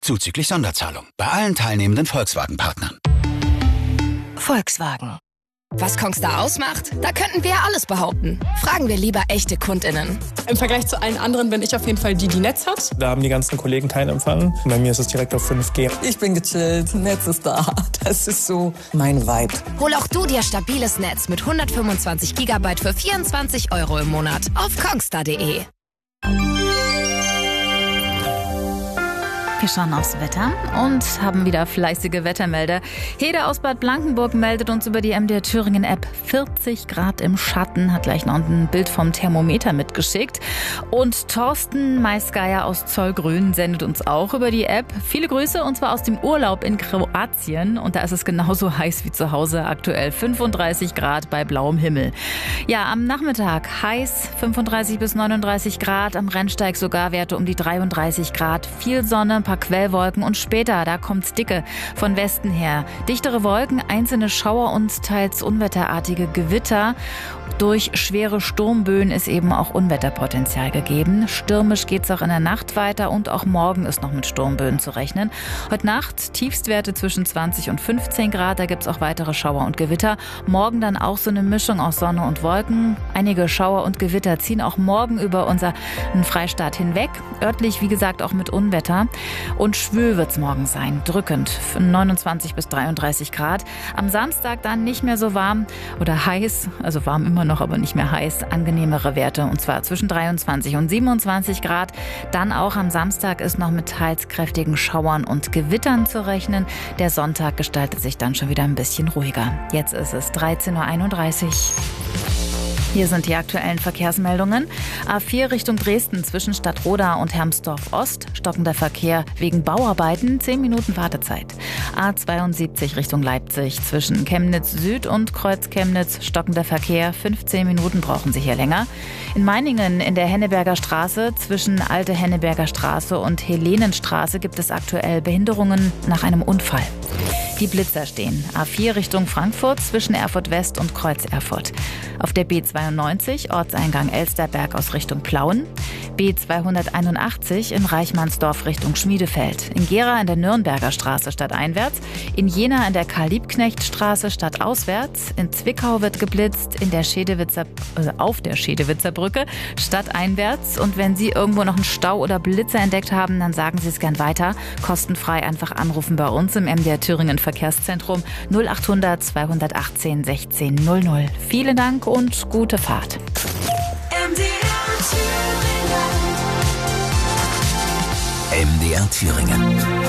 zuzüglich Sonderzahlung. Bei allen teilnehmenden Volkswagen-Partnern. Volkswagen. Was Kongstar ausmacht? Da könnten wir alles behaupten. Fragen wir lieber echte KundInnen. Im Vergleich zu allen anderen bin ich auf jeden Fall die Netz hat. Da haben die ganzen Kollegen keinen Empfang. Bei mir ist es direkt auf 5G. Ich bin gechillt, Netz ist da. Das ist so mein Vibe. Hol auch du dir stabiles Netz mit 125 GB für 24 € im Monat auf kongstar.de. Wir schauen aufs Wetter und haben wieder fleißige Wettermelder. Hede aus Bad Blankenburg meldet uns über die MDR Thüringen App 40 Grad im Schatten, hat gleich noch ein Bild vom Thermometer mitgeschickt. Und Thorsten Maisgeier aus Zollgrün sendet uns auch über die App viele Grüße, und zwar aus dem Urlaub in Kroatien. Und da ist es genauso heiß wie zu Hause, aktuell 35 Grad bei blauem Himmel. Ja, am Nachmittag heiß, 35 bis 39 Grad, am Rennsteig sogar Werte um die 33 Grad, viel Sonne, ein paar Quellwolken und später, da kommt's dicke von Westen her. Dichtere Wolken, einzelne Schauer und teils unwetterartige Gewitter. Durch schwere Sturmböen ist eben auch Unwetterpotenzial gegeben. Stürmisch geht's auch in der Nacht weiter und auch morgen ist noch mit Sturmböen zu rechnen. Heute Nacht Tiefstwerte zwischen 20 und 15 Grad, da gibt's auch weitere Schauer und Gewitter. Morgen dann auch so eine Mischung aus Sonne und Wolken. Einige Schauer und Gewitter ziehen auch morgen über unseren Freistaat hinweg. Örtlich, wie gesagt, auch mit Unwetter. Und schwül wird's morgen sein, drückend, 29 bis 33 Grad. Am Samstag dann nicht mehr so warm oder heiß, also warm immer noch, aber nicht mehr heiß, angenehmere Werte, und zwar zwischen 23 und 27 Grad. Dann auch am Samstag ist noch mit teils kräftigen Schauern und Gewittern zu rechnen. Der Sonntag gestaltet sich dann schon wieder ein bisschen ruhiger. Jetzt ist es 13.31 Uhr. Hier sind die aktuellen Verkehrsmeldungen. A4 Richtung Dresden zwischen Stadtroda und Hermsdorf Ost. Stockender Verkehr wegen Bauarbeiten, 10 Minuten Wartezeit. A72 Richtung Leipzig zwischen Chemnitz Süd und Kreuz Chemnitz. Stockender Verkehr, 15 Minuten brauchen Sie hier länger. In Meiningen in der Henneberger Straße zwischen Alte Henneberger Straße und Helenenstraße gibt es aktuell Behinderungen nach einem Unfall. Die Blitzer stehen. A4 Richtung Frankfurt zwischen Erfurt West und Kreuz Erfurt. Auf der B92 Ortseingang Elsterberg aus Richtung Plauen. B281 in Reichmannsdorf Richtung Schmiedefeld. In Gera in der Nürnberger Straße stadteinwärts. In Jena in der Karl-Liebknecht-Straße stadtauswärts. In Zwickau wird geblitzt. Auf der Schedewitzer Brücke stadteinwärts. Und wenn Sie irgendwo noch einen Stau oder Blitzer entdeckt haben, dann sagen Sie es gern weiter. Kostenfrei einfach anrufen bei uns im MDR Thüringen Verkehrszentrum 0800 218 16 00. Vielen Dank und gute Fahrt. MDR Thüringen.